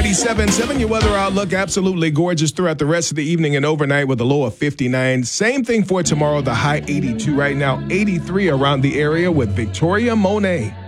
97.7, your weather outlook. Absolutely gorgeous throughout the rest of the evening and overnight with a low of 59. Same thing for tomorrow, the high 82 right now, 83 around the area with Victoria Monet.